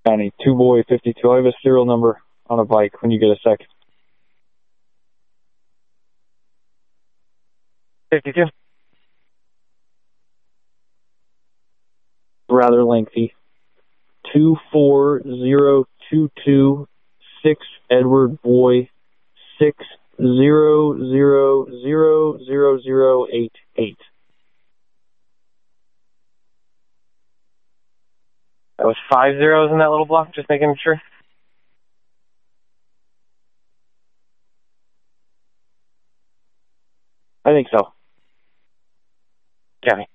County, 2 boy 52. I have a serial number on a bike when you get a second. 52. Rather lengthy. 24022 Edward Boy 6000088. That was 5 zeros in that little block, just making sure. I think so. County.